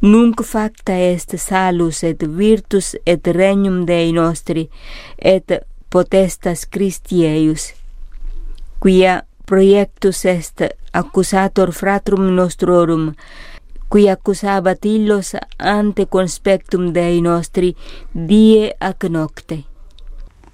Nunc facta est salus et virtus et regnum Dei nostri et potestas Christi eius, quia proiectus est accusator fratrum nostrorum, qui accusabat illos ante conspectum Dei nostri die ac nocte.